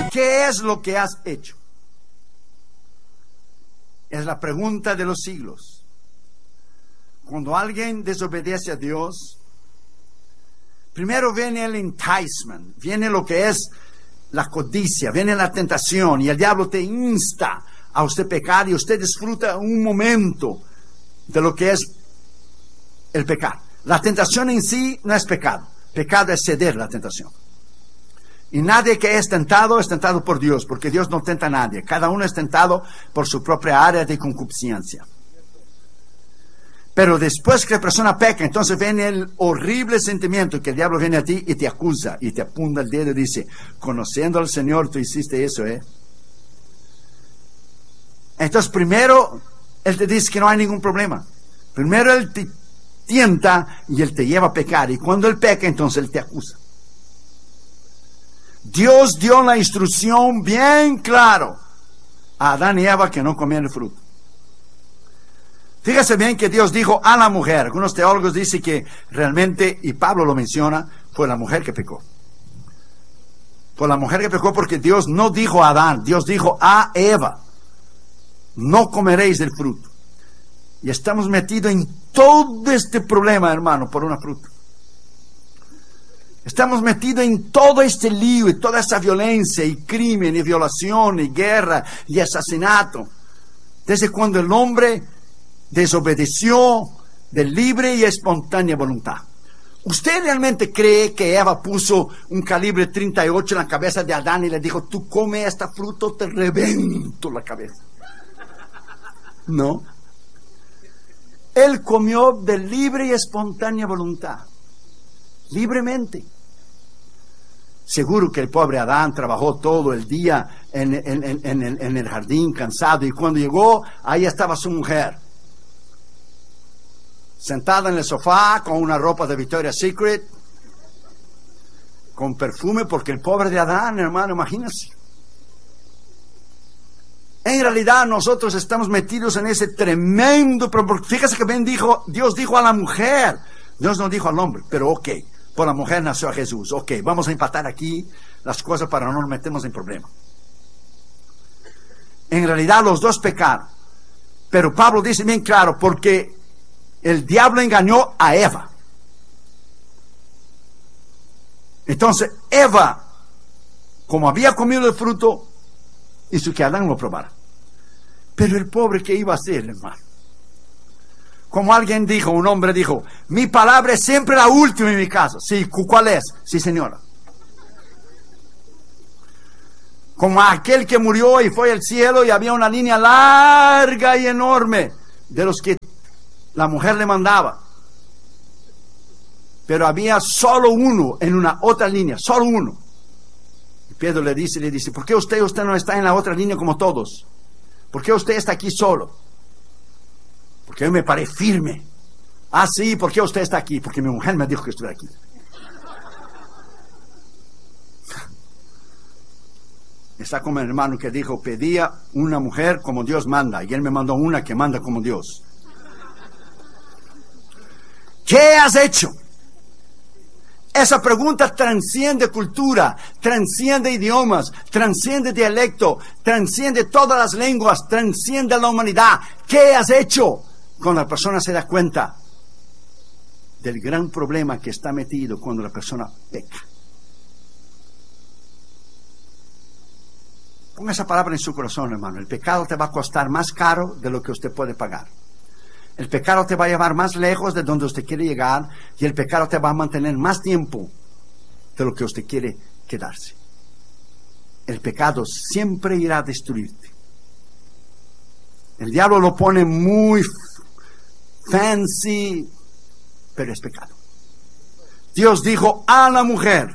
¿qué es lo que has hecho? Es la pregunta de los siglos. Cuando alguien desobedece a Dios, primero viene el enticement, viene lo que es la codicia, viene la tentación, y el diablo te insta a usted pecar, y usted disfruta un momento de lo que es el pecado. La tentación en sí no es pecado. Pecado es ceder a la tentación. Y nadie que es tentado por Dios, porque Dios no tenta a nadie. Cada uno es tentado por su propia área de concupiscencia. Pero después que la persona peca, entonces viene el horrible sentimiento que el diablo viene a ti y te acusa y te apunta el dedo y dice: conociendo al Señor, tú hiciste eso, Entonces primero Él te dice que no hay ningún problema. Primero Él te tienta y Él te lleva a pecar. Y cuando Él peca, entonces Él te acusa. Dios dio la instrucción bien claro a Adán y Eva que no comieran el fruto. Fíjese bien que Dios dijo a la mujer. Algunos teólogos dicen que realmente, y Pablo lo menciona, fue la mujer que pecó. Fue la mujer que pecó porque Dios no dijo a Adán, Dios dijo a Eva: no comeréis del fruto. Y estamos metidos en todo este problema, hermano, por una fruta. Estamos metidos en todo este lío y toda esa violencia y crimen y violación y guerra y asesinato. Desde cuando el hombre desobedeció de libre y espontánea voluntad. ¿Usted realmente cree que Eva puso un calibre 38 en la cabeza de Adán y le dijo: tú come esta fruta o te reviento la cabeza? No. Él comió de libre y espontánea voluntad. Libremente. Seguro que el pobre Adán trabajó todo el día en el jardín cansado, y cuando llegó, ahí estaba su mujer, sentada en el sofá con una ropa de Victoria's Secret, con perfume, porque el pobre de Adán, hermano, imagínense. En realidad nosotros estamos metidos en ese tremendo problema. Fíjese que bien Dios dijo a la mujer, Dios no dijo al hombre, pero ok, por la mujer nació Jesús. Ok, vamos a empatar aquí las cosas para no nos metemos en problemas. En realidad los dos pecaron, pero Pablo dice bien claro, porque el diablo engañó a Eva. Entonces Eva, como había comido el fruto, hizo que Adán lo probara. Pero el pobre, ¿qué iba a hacer, hermano? Como alguien dijo, un hombre dijo: mi palabra es siempre la última en mi caso. Sí, ¿cuál es? Sí, señora. Como aquel que murió y fue al cielo y había una línea larga y enorme de los que la mujer le mandaba. Pero había solo uno en una otra línea, solo uno. Y Pedro le dice, ¿por qué usted no está en la otra línea como todos? ¿Por qué usted está aquí solo? Porque yo me paré firme. Ah, sí, ¿por qué usted está aquí? Porque mi mujer me dijo que estuviera aquí. Está como el hermano que dijo: pedía una mujer como Dios manda, y él me mandó una que manda como Dios. ¿Qué has hecho? Esa pregunta trasciende cultura, trasciende idiomas, trasciende dialecto, trasciende todas las lenguas, trasciende la humanidad. ¿Qué has hecho? Cuando la persona se da cuenta del gran problema que está metido cuando la persona peca. Ponga esa palabra en su corazón, hermano. El pecado te va a costar más caro de lo que usted puede pagar. El pecado te va a llevar más lejos de donde usted quiere llegar, y el pecado te va a mantener más tiempo de lo que usted quiere quedarse. El pecado siempre irá a destruirte. El diablo lo pone muy fancy, pero es pecado. Dios dijo a la mujer,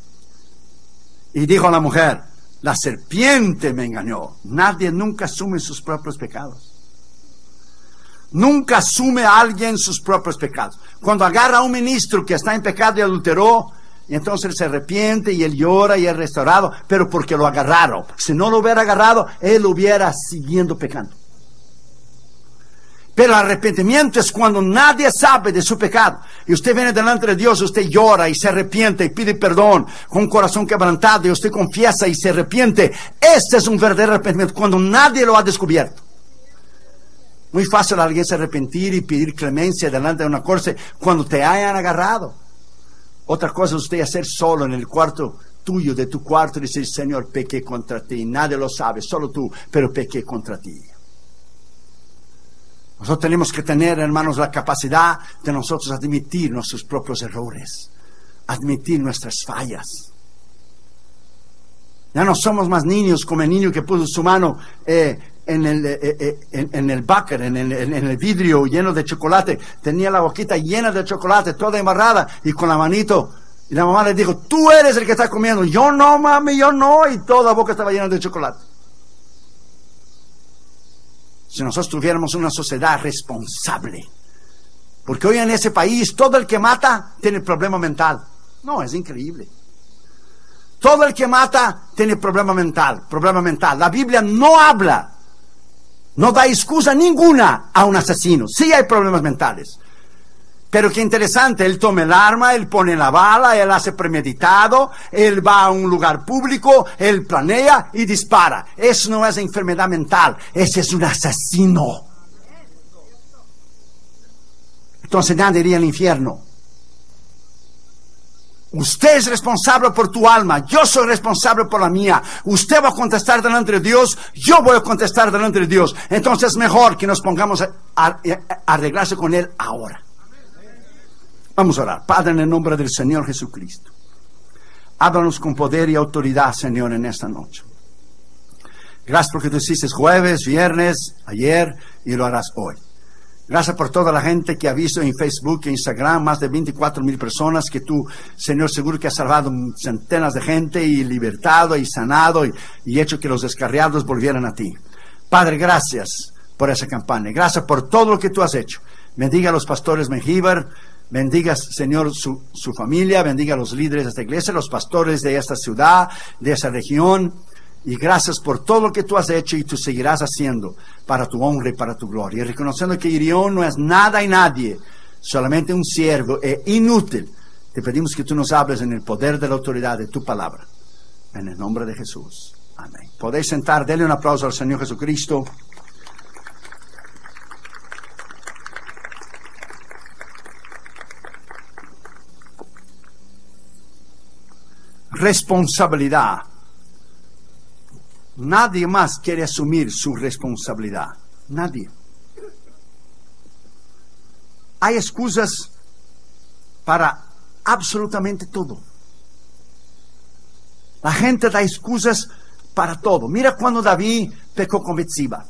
y dijo a la mujer: la serpiente me engañó. Nadie nunca asume sus propios pecados. Nunca asume a alguien sus propios pecados. Cuando agarra a un ministro que está en pecado y adulteró, y entonces él se arrepiente y él llora y es restaurado, pero porque lo agarraron. Si no lo hubiera agarrado, él hubiera siguiendo pecando. Pero el arrepentimiento es cuando nadie sabe de su pecado. Y usted viene delante de Dios, usted llora y se arrepiente y pide perdón con un corazón quebrantado y usted confiesa y se arrepiente. Este es un verdadero arrepentimiento cuando nadie lo ha descubierto. Muy fácil alguien se arrepentir y pedir clemencia delante de una corte cuando te hayan agarrado. Otra cosa es usted hacer solo en el cuarto tuyo, de tu cuarto, y decir: Señor, pequé contra ti. Nadie lo sabe, solo tú, pero pequé contra ti. Nosotros tenemos que tener, hermanos, la capacidad de nosotros admitir nuestros propios errores, admitir nuestras fallas. Ya no somos más niños como el niño que puso su mano en el bucket, en el vidrio lleno de chocolate. Tenía la boquita llena de chocolate, toda embarrada, y con la manito, y la mamá le dijo: tú eres el que está comiendo. Yo no, mami, yo no. Y toda la boca estaba llena de chocolate. Si nosotros tuviéramos una sociedad responsable, porque hoy en ese país todo el que mata tiene problema mental. No, es increíble. Todo el que mata tiene problema mental. La Biblia no habla, no da excusa ninguna a un asesino. Sí hay problemas mentales, pero qué interesante, él toma el arma, él pone la bala, él hace premeditado, él va a un lugar público, él planea y dispara. Eso no es enfermedad mental, ese es un asesino. Entonces nadie iría al infierno. Usted es responsable por tu alma, yo soy responsable por la mía. Usted va a contestar delante de Dios, yo voy a contestar delante de Dios. Entonces es mejor que nos pongamos a arreglarse con Él ahora. Vamos a orar. Padre, en el nombre del Señor Jesucristo, háblanos con poder y autoridad, Señor, en esta noche. Gracias porque tú hiciste jueves, viernes, ayer, y lo harás hoy. Gracias por toda la gente que ha visto en Facebook e Instagram, más de 24,000 personas que tú, Señor, seguro que has salvado centenas de gente y libertado y sanado y hecho que los descarriados volvieran a ti. Padre, gracias por esa campaña. Gracias por todo lo que tú has hecho. Bendiga a los pastores Mengíbar. Bendiga, Señor, su familia. Bendiga a los líderes de esta iglesia, los pastores de esta ciudad, de esa región. Y gracias por todo lo que tú has hecho y tú seguirás haciendo para tu honra y para tu gloria. Y reconociendo que Irión no es nada y nadie, solamente un siervo inútil, te pedimos que tú nos hables en el poder de la autoridad de tu palabra. En el nombre de Jesús. Amén. Podéis sentar. Denle un aplauso al Señor Jesucristo. Responsabilidad. Nadie más quiere asumir su responsabilidad. Nadie. Hay excusas para absolutamente todo. La gente da excusas para todo. Mira cuando David pecó con Betseba.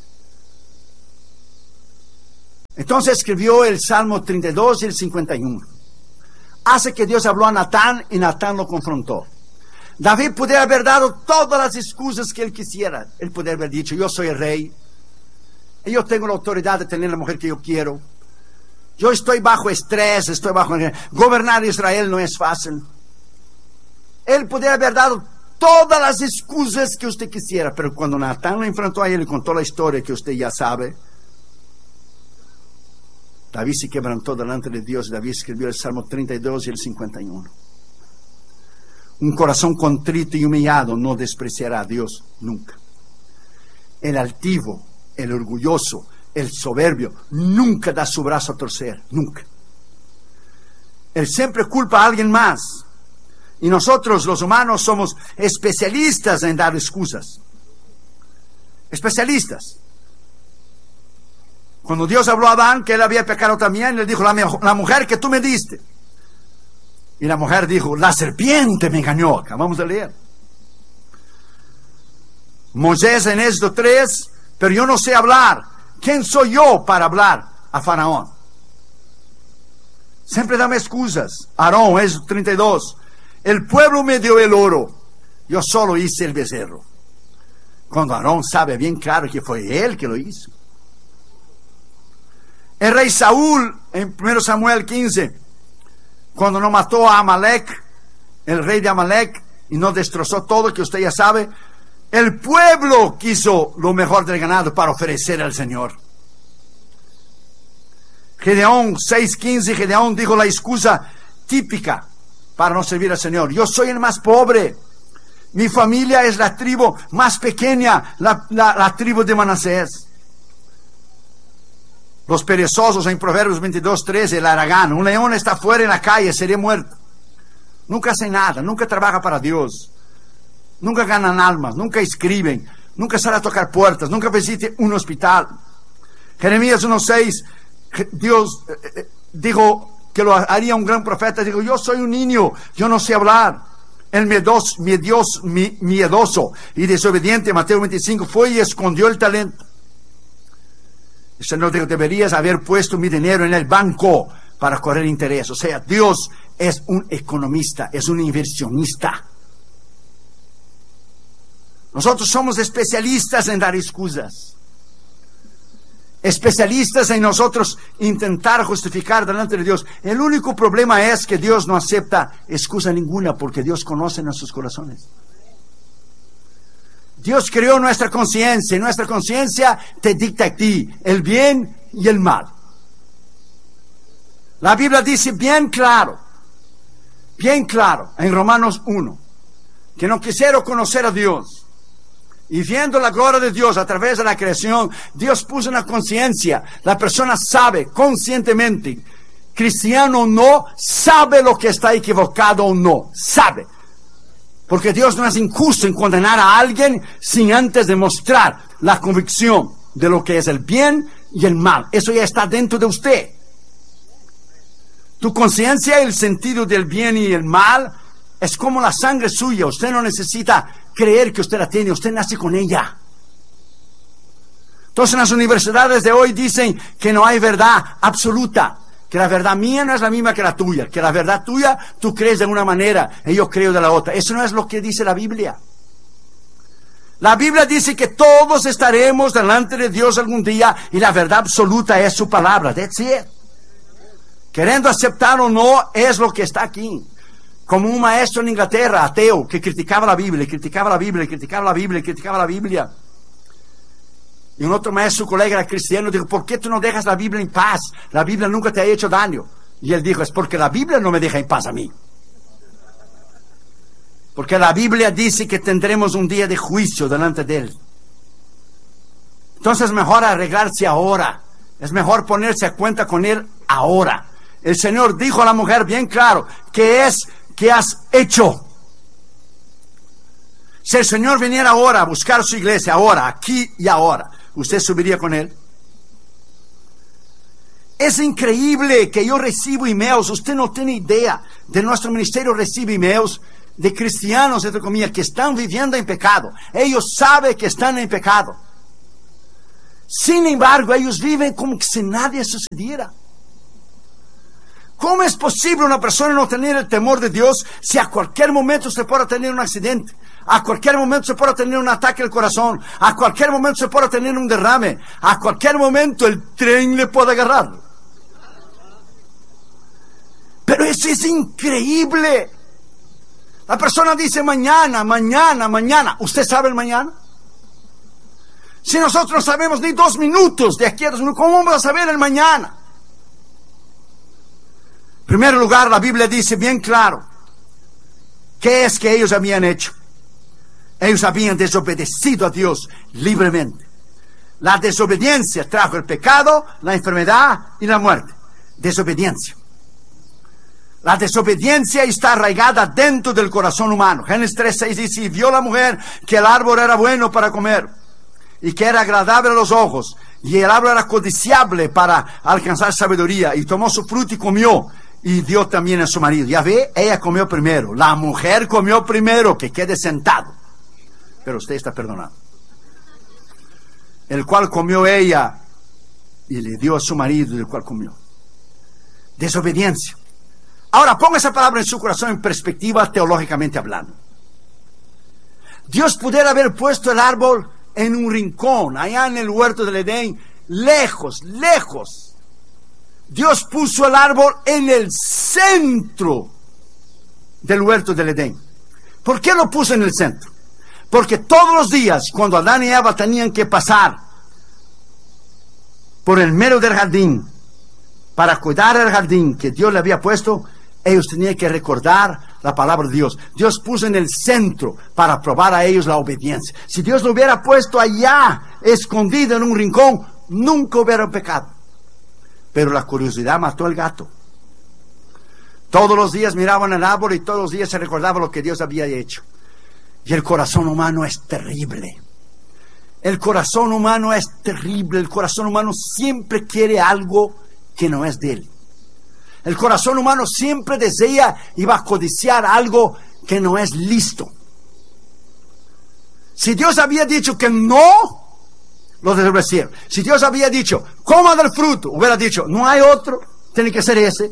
Entonces escribió el Salmo 32 y el 51. Hace que Dios habló a Natán y Natán lo confrontó. David podría haber dado todas las excusas que él quisiera. Él podría haber dicho: yo soy el rey, y yo tengo la autoridad de tener la mujer que yo quiero. Yo estoy bajo estrés, gobernar Israel no es fácil. Él podría haber dado todas las excusas que usted quisiera, pero cuando Natán lo enfrentó a él y contó la historia que usted ya sabe, David se quebrantó delante de Dios. David escribió el Salmo 32 y el 51. Un corazón contrito y humillado no despreciará a Dios nunca. El altivo, el orgulloso, el soberbio nunca da su brazo a torcer, nunca. Él siempre culpa a alguien más. Y nosotros los humanos somos especialistas en dar excusas. Especialistas. Cuando Dios habló a Adán que él había pecado también, le dijo: la mujer que tú me diste. Y la mujer dijo: la serpiente me engañó. Acabamos de leer. Moisés en Éxodo 3: pero yo no sé hablar. ¿Quién soy yo para hablar a Faraón? Siempre dame excusas. Aarón, Éxodo 32: el pueblo me dio el oro, yo solo hice el becerro. Cuando Aarón sabe bien claro que fue él que lo hizo. El rey Saúl en 1 Samuel 15, cuando no mató a Amalek, el rey de Amalek, y no destrozó todo, que usted ya sabe, el pueblo quiso lo mejor del ganado para ofrecer al Señor. Gedeón 6:15, Gedeón dijo la excusa típica para no servir al Señor: yo soy el más pobre, mi familia es la tribu más pequeña, la tribu de Manasés. Los perezosos en Proverbios 22:13, el haragán: un león está fuera en la calle, sería muerto. Nunca hace nada, nunca trabaja para Dios, nunca ganan almas, nunca escriben, nunca sale a tocar puertas, nunca visite un hospital. Jeremías 1:6, Dios dijo que lo haría un gran profeta. Dijo: yo soy un niño, yo no sé hablar. El miedoso y desobediente, Mateo 25, fue y escondió el talento. El Señor dijo: deberías haber puesto mi dinero en el banco para correr interés. O sea, Dios es un economista, es un inversionista. Nosotros somos especialistas en dar excusas, especialistas en nosotros intentar justificar delante de Dios. El único problema es que Dios no acepta excusa ninguna, porque Dios conoce nuestros corazones. Dios creó nuestra conciencia, y nuestra conciencia te dicta a ti el bien y el mal. La Biblia dice bien claro en Romanos 1, que no quisieron conocer a Dios, y viendo la gloria de Dios a través de la creación, Dios puso una conciencia. La persona sabe conscientemente, cristiano o no, sabe lo que está equivocado o no, sabe. Porque Dios no es injusto en condenar a alguien sin antes demostrar la convicción de lo que es el bien y el mal. Eso ya está dentro de usted. Tu conciencia, el sentido del bien y el mal, es como la sangre suya. Usted no necesita creer que usted la tiene, usted nace con ella. Entonces, en las universidades de hoy dicen que no hay verdad absoluta, que la verdad mía no es la misma que la tuya, que la verdad tuya tú crees de una manera y yo creo de la otra. Eso no es lo que dice la Biblia. La Biblia dice que todos estaremos delante de Dios algún día, y la verdad absoluta es su palabra. That's it. Queriendo aceptar o no, es lo que está aquí. Como un maestro en Inglaterra, ateo, que criticaba la Biblia, criticaba la Biblia, criticaba la Biblia, criticaba la Biblia. Y un otro maestro, su colega era cristiano, dijo: ¿por qué tú no dejas la Biblia en paz? La Biblia nunca te ha hecho daño. Y él dijo: es porque la Biblia no me deja en paz a mí. Porque la Biblia dice que tendremos un día de juicio delante de Él. Entonces es mejor arreglarse ahora. Es mejor ponerse a cuenta con Él ahora. El Señor dijo a la mujer bien claro: ¿qué has hecho? Si el Señor viniera ahora a buscar su iglesia, ahora, aquí y ahora, ¿usted subiría con Él? Es increíble que yo recibo emails. Usted no tiene idea. De nuestro ministerio recibe emails de cristianos, entre comillas, que están viviendo en pecado. Ellos saben que están en pecado. Sin embargo, ellos viven como que si nada sucediera. ¿Cómo es posible una persona no tener el temor de Dios si a cualquier momento se puede tener un accidente? A cualquier momento se puede tener un ataque al corazón. A cualquier momento se puede tener un derrame. A cualquier momento el tren le puede agarrar. Pero eso es increíble. La persona dice mañana, mañana, mañana. ¿Usted sabe el mañana? Si nosotros no sabemos ni 2 minutos de aquí a 2 minutos, ¿cómo vamos a saber el mañana? En primer lugar, la Biblia dice bien claro qué es que ellos habían hecho. Ellos habían desobedecido a Dios libremente. La desobediencia trajo el pecado, la enfermedad y la muerte. Desobediencia. La desobediencia está arraigada dentro del corazón humano. Génesis 3:6 dice: y vio la mujer que el árbol era bueno para comer, y que era agradable a los ojos, y el árbol era codiciable para alcanzar sabiduría, y tomó su fruto y comió, y dio también a su marido. Ya ve, ella comió primero, la mujer comió primero, que quede sentado. Pero usted está perdonado. El cual comió ella, y le dio a su marido, el cual comió. Desobediencia. Ahora ponga esa palabra en su corazón en perspectiva, teológicamente hablando. Dios pudiera haber puesto el árbol en un rincón, allá en el huerto del Edén, lejos, lejos. Dios puso el árbol en el centro del huerto del Edén. ¿Por qué lo puso en el centro? Porque todos los días, cuando Adán y Eva tenían que pasar por el medio del jardín, para cuidar el jardín que Dios le había puesto, ellos tenían que recordar la palabra de Dios. Dios puso en el centro para probar a ellos la obediencia. Si Dios lo hubiera puesto allá, escondido en un rincón, nunca hubiera pecado. Pero la curiosidad mató al gato. Todos los días miraban el árbol y todos los días se recordaba lo que Dios había hecho. Y el corazón humano es terrible. El corazón humano es terrible. El corazón humano siempre quiere algo que no es de él. El corazón humano siempre desea y va a codiciar algo que no es listo. Si Dios había dicho que no, lo desobedecieron. Si Dios había dicho, coma del fruto, hubiera dicho, no hay otro, tiene que ser ese.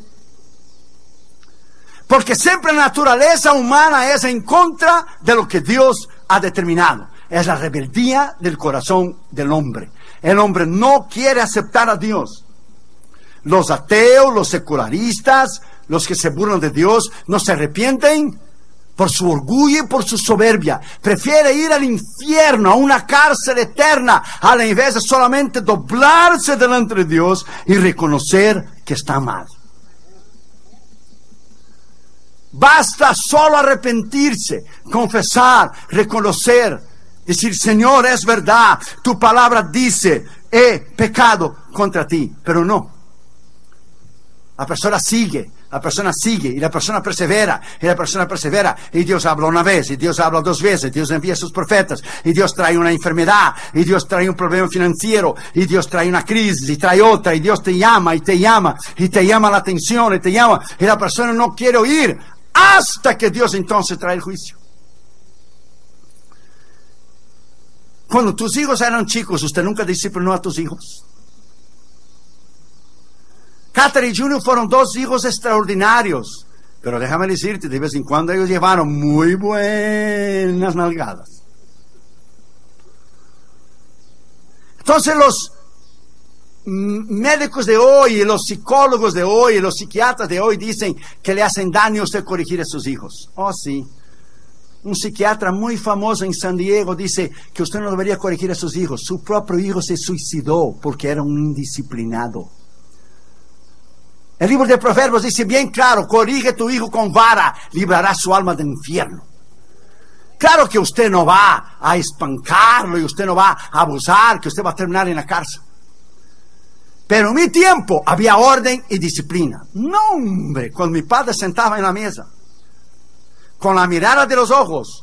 Porque siempre la naturaleza humana es en contra de lo que Dios ha determinado. Es la rebeldía del corazón del hombre. El hombre no quiere aceptar a Dios. Los ateos, los secularistas, los que se burlan de Dios, no se arrepienten por su orgullo y por su soberbia. Prefiere ir al infierno, a una cárcel eterna, a la vez de solamente doblarse delante de Dios y reconocer que está mal. Basta solo arrepentirse, confesar, reconocer, decir, Señor, es verdad, tu palabra dice, he pecado contra ti, pero no. La persona sigue, y la persona persevera, y Dios habla una vez, y Dios habla dos veces, Dios envía a sus profetas, y Dios trae una enfermedad, y Dios trae un problema financiero, y Dios trae una crisis, y trae otra, y Dios te llama, y te llama la atención, y te llama, y la persona no quiere oír, hasta que Dios entonces trae el juicio. Cuando tus hijos eran chicos, ¿usted nunca disciplinó a tus hijos? Catherine y Junior fueron dos hijos extraordinarios, pero déjame decirte, de vez en cuando ellos llevaron muy buenas nalgadas. Entonces los médicos de hoy, los psicólogos de hoy, los psiquiatras de hoy dicen que le hacen daño a usted corregir a sus hijos. Oh, sí. Un psiquiatra muy famoso en San Diego dice que usted no debería corregir a sus hijos. Su propio hijo se suicidó porque era un indisciplinado. El libro de Proverbios dice bien claro, corrige a tu hijo con vara, librará su alma del infierno. Claro que usted no va a espancarlo y usted no va a abusar, que usted va a terminar en la cárcel. Pero en mi tiempo había orden y disciplina. No, hombre, cuando mi padre sentaba en la mesa, con la mirada de los ojos,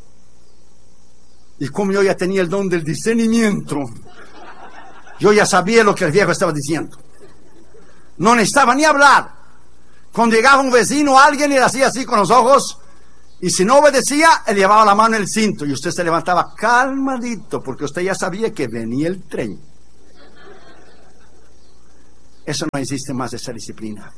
y como yo ya tenía el don del discernimiento, yo ya sabía lo que el viejo estaba diciendo. No necesitaba ni hablar. Cuando llegaba un vecino, alguien, y le hacía así con los ojos, y si no obedecía, él llevaba la mano en el cinto, y usted se levantaba calmadito, porque usted ya sabía que venía el tren. Eso no existe más, esa disciplina.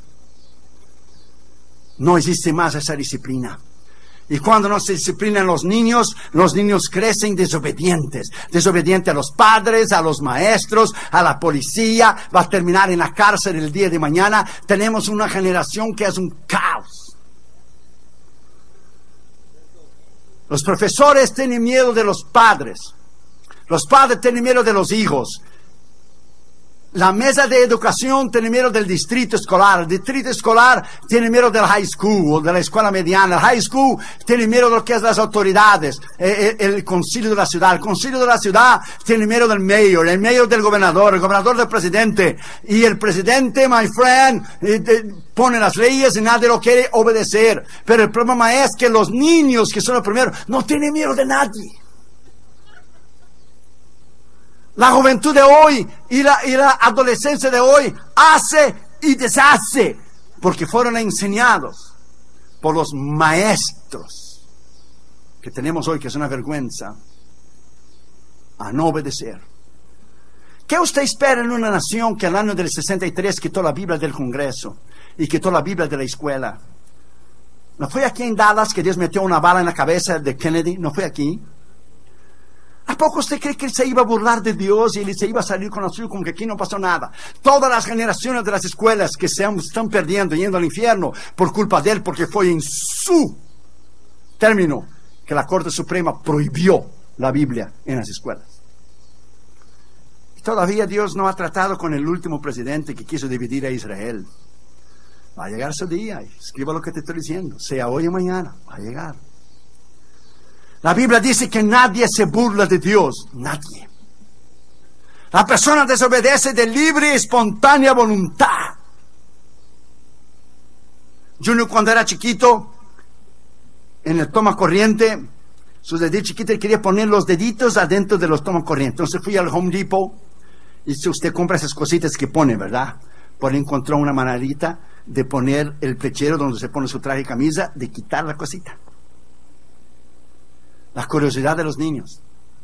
No existe más esa disciplina. Y cuando no se disciplinan los niños crecen desobedientes. Desobedientes a los padres, a los maestros, a la policía. Va a terminar en la cárcel el día de mañana. Tenemos una generación que es un caos. Los profesores tienen miedo de los padres. Los padres tienen miedo de los hijos. La mesa de educación tiene miedo del distrito escolar. El distrito escolar tiene miedo del high school o de la escuela mediana. El high school tiene miedo de lo que es las autoridades. El concilio de la ciudad. El concilio de la ciudad tiene miedo del mayor. El mayor del gobernador. El gobernador del presidente. Y el presidente, my friend, pone las leyes y nadie lo quiere obedecer. Pero el problema es que los niños que son los primeros no tienen miedo de nadie. La juventud de hoy y la adolescencia de hoy hace y deshace porque fueron enseñados por los maestros que tenemos hoy, que es una vergüenza, a no obedecer. ¿Qué usted espera en una nación que al año del 63 quitó la Biblia del Congreso y quitó la Biblia de la escuela? ¿No fue aquí en Dallas que Dios metió una bala en la cabeza de Kennedy? ¿No fue aquí? ¿A poco usted cree que él se iba a burlar de Dios y él se iba a salir con la suya como que aquí no pasó nada? Todas las generaciones de las escuelas que se están perdiendo, yendo al infierno por culpa de él, porque fue en su término que la Corte Suprema prohibió la Biblia en las escuelas. todavía Dios no ha tratado con el último presidente que quiso dividir a Israel. Va a llegar su día. Escriba lo que te estoy diciendo. Sea hoy o mañana. Va a llegar. La Biblia dice que nadie se burla de Dios. Nadie. La persona desobedece de libre y espontánea voluntad. Junior, cuando era chiquito, en el toma corriente, sus deditos chiquitos, quería poner los deditos adentro de los toma corriente. Entonces fui al Home Depot, y si usted compra esas cositas que pone, ¿verdad? Por ahí encontró una manadita de poner el pechero donde se pone su traje y camisa, de quitar la cosita. La curiosidad de los niños.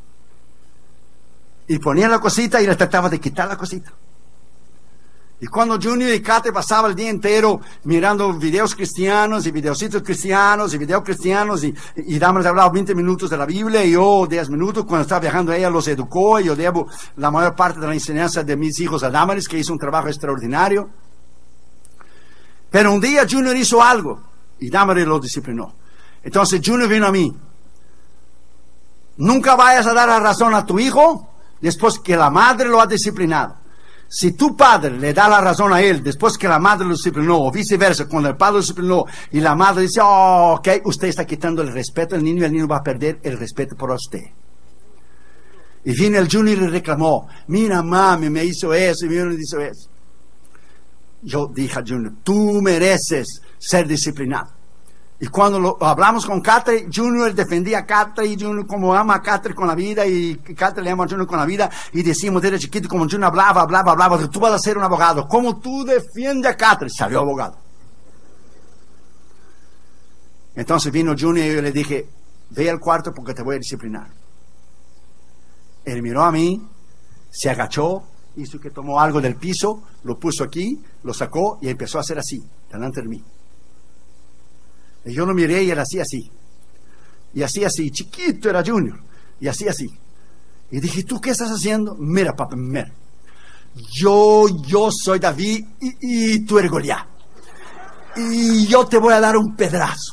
Y ponía la cosita y le trataba de quitar la cosita. Y cuando Junior y Kate pasaba el día entero mirando videos cristianos y videocitos cristianos y videos cristianos y Damaris hablaba 20 minutos de la Biblia y yo 10 minutos, cuando estaba viajando ella los educó y yo debo la mayor parte de la enseñanza de mis hijos a Damaris, que hizo un trabajo extraordinario. Pero un día Junior hizo algo y Damaris lo disciplinó. Entonces Junior vino a mí. Nunca vayas a dar la razón a tu hijo después que la madre lo ha disciplinado. Si tu padre le da la razón a él después que la madre lo disciplinó, o viceversa, cuando el padre lo disciplinó y la madre dice, oh, ok, usted está quitando el respeto al niño y el niño va a perder el respeto por usted. Y viene el Junior y reclamó, mira mami, me hizo eso y me hizo eso. Yo dije a Junior, tú mereces ser disciplinado. Y cuando hablamos con Kate, Junior defendía a Kate y Junior como ama a Kate con la vida y Kate le ama a Junior con la vida y decimos desde chiquito como Junior hablaba, tú vas a ser un abogado, ¿cómo tú defiendes a Kate? Salió abogado. Entonces vino Junior y yo le dije, ve al cuarto porque te voy a disciplinar. Él miró a mí, se agachó, hizo que tomó algo del piso, lo puso aquí, lo sacó y empezó a hacer así, delante de mí. Y yo lo miré y él hacía así. Y hacía así, chiquito era Junior. Y hacía así. Y dije, ¿tú qué estás haciendo? Mira, papá, mira. Yo soy David y tú eres Goliat. Y yo te voy a dar un pedazo.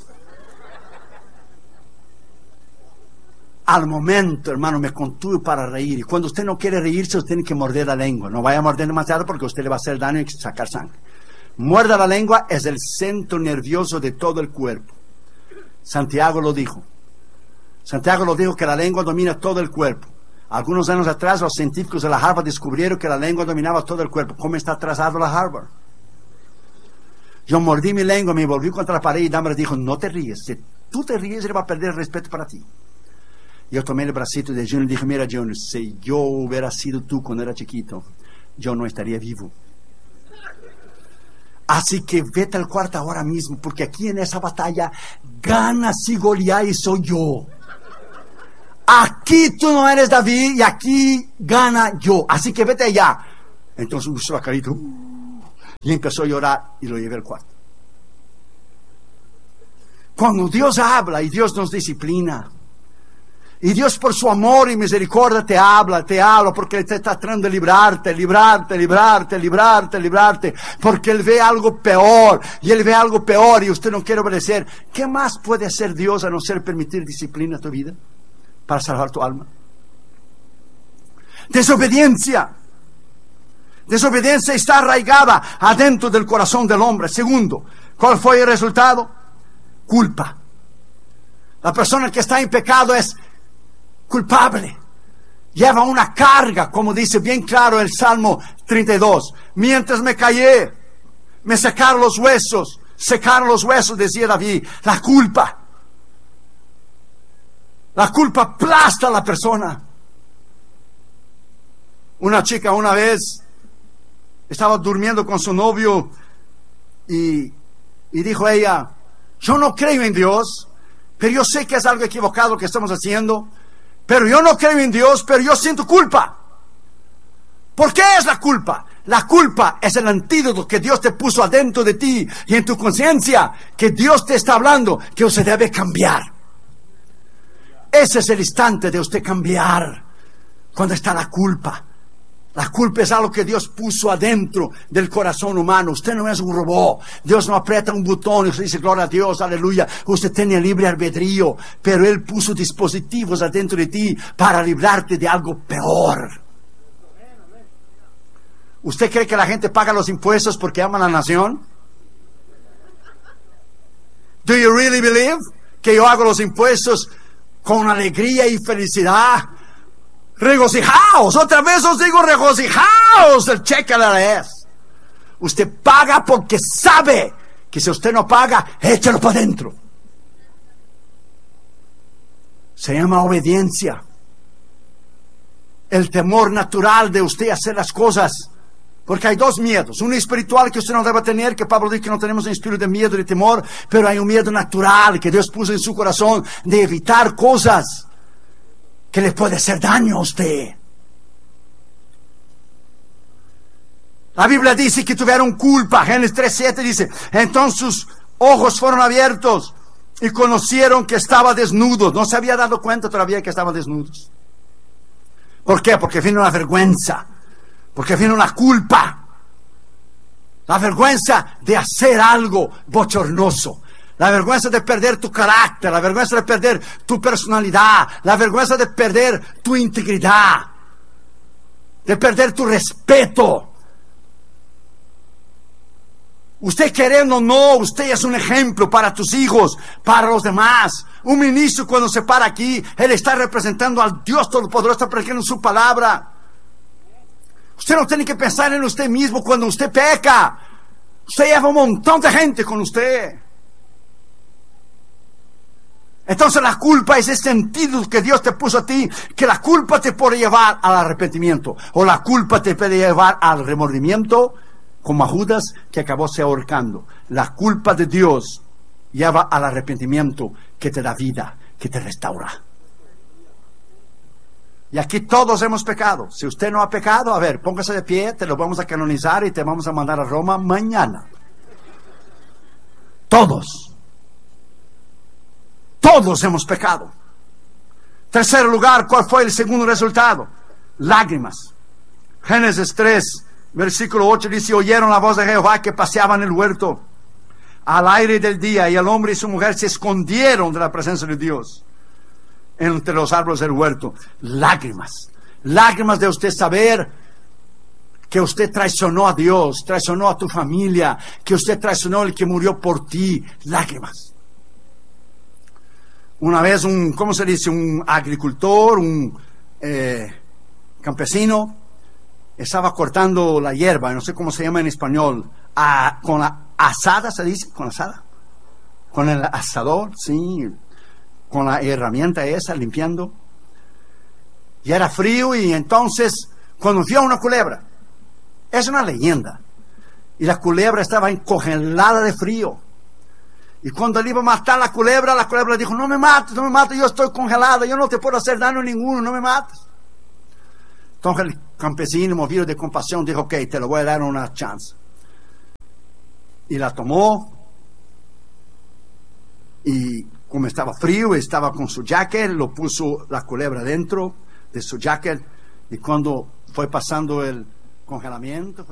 Al momento, hermano, me contuve para reír. Y cuando usted no quiere reírse, usted tiene que morder la lengua. No vaya a morder demasiado porque usted le va a hacer daño y sacar sangre. Muerda la lengua es el centro nervioso de todo el cuerpo. Santiago lo dijo. Santiago lo dijo que la lengua domina todo el cuerpo. Algunos años atrás los científicos de la Harvard descubrieron que la lengua dominaba todo el cuerpo. ¿Cómo está trazado la Harvard? Yo mordí mi lengua, me volví contra la pared y Damaris dijo, no te ríes. Si tú te ríes, él va a perder el respeto para ti. Yo tomé el bracito de Junior y dije, mira Junior, si yo hubiera sido tú cuando era chiquito, yo no estaría vivo. Así que vete al cuarto ahora mismo, porque aquí en esa batalla gana si Goliat y soy yo. Aquí tú no eres David y aquí gana yo. Así que vete allá. Entonces usó la carita y empezó a llorar y lo llevé al cuarto. Cuando Dios habla y Dios nos disciplina, y Dios por su amor y misericordia te habla porque Él te está tratando de librarte, porque Él ve algo peor, y Él ve algo peor y usted no quiere obedecer. ¿Qué más puede hacer Dios a no ser permitir disciplina a tu vida para salvar tu alma? Desobediencia está arraigada adentro del corazón del hombre. Segundo, ¿cuál fue el resultado? Culpa. La persona que está en pecado es culpable, lleva una carga, como dice bien claro el Salmo 32. Mientras me callé, me secaron los huesos, decía David. La culpa aplasta a la persona. Una chica una vez estaba durmiendo con su novio y dijo ella, yo no creo en Dios, pero yo sé que es algo equivocado lo que estamos haciendo. Pero yo no creo en Dios, pero yo siento culpa. ¿Por qué es la culpa? La culpa es el antídoto que Dios te puso adentro de ti y en tu conciencia, que Dios te está hablando, que usted debe cambiar. Ese es el instante de usted cambiar, cuando está la culpa. La culpa es algo que Dios puso adentro del corazón humano. Usted no es un robot. Dios no aprieta un botón y usted dice, gloria a Dios, aleluya. Usted tiene libre albedrío, pero Él puso dispositivos adentro de ti para librarte de algo peor. ¿Usted cree que la gente paga los impuestos porque ama a la nación? Do you really believe que yo hago los impuestos con alegría y felicidad? Regocijaos, otra vez os digo, regocijaos, el cheque le es. Usted paga porque sabe que si usted no paga, échalo para adentro. Se llama obediencia. El temor natural de usted hacer las cosas. Porque hay dos miedos. Uno espiritual que usted no debe tener, que Pablo dice que no tenemos un espíritu de miedo y de temor, pero hay un miedo natural que Dios puso en su corazón de evitar cosas que le puede hacer daño a usted. La Biblia dice que tuvieron culpa. Génesis 3:7 dice, entonces sus ojos fueron abiertos y conocieron que estaba desnudo. No se había dado cuenta todavía que estaban desnudos. ¿Por qué? Porque vino la vergüenza. Porque vino la culpa. La vergüenza de hacer algo bochornoso. La vergüenza de perder tu carácter. La vergüenza de perder tu personalidad. La vergüenza de perder tu integridad. De perder tu respeto. Usted queriendo o no, usted es un ejemplo para tus hijos, para los demás. Un ministro cuando se para aquí, él está representando al Dios Todopoderoso, está predicando su palabra. Usted no tiene que pensar en usted mismo cuando usted peca. Usted lleva un montón de gente con usted. Entonces la culpa es ese sentido que Dios te puso a ti, que la culpa te puede llevar al arrepentimiento, o la culpa te puede llevar al remordimiento, como a Judas que acabó se ahorcando. La culpa de Dios lleva al arrepentimiento que te da vida, que te restaura. Y aquí todos hemos pecado. Si usted no ha pecado, a ver, póngase de pie, te lo vamos a canonizar y te vamos a mandar a Roma mañana. Todos. Todos hemos pecado. Tercer lugar, ¿cuál fue el segundo resultado? Lágrimas. Génesis 3, versículo 8 dice, oyeron la voz de Jehová que paseaba en el huerto al aire del día, y el hombre y su mujer se escondieron de la presencia de Dios entre los árboles del huerto. Lágrimas. Lágrimas de usted saber que usted traicionó a Dios, traicionó a tu familia, que usted traicionó al que murió por ti. Lágrimas. Una vez ¿cómo se dice? Un agricultor, un campesino, estaba cortando la hierba, no sé cómo se llama en español, con la asada, ¿se dice? ¿Con la asada? Con el asador, sí, con la herramienta esa, limpiando. Y era frío, y entonces, cuando vio una culebra, es una leyenda, y la culebra estaba congelada de frío. Y cuando él iba a matar la culebra le dijo, no me mates, yo estoy congelado, yo no te puedo hacer daño ninguno, no me mates. Entonces el campesino, movido de compasión, dijo, ok, te lo voy a dar una chance. Y la tomó, y como estaba frío, estaba con su jacket, lo puso la culebra dentro de su jacket, y cuando fue pasando el congelamiento,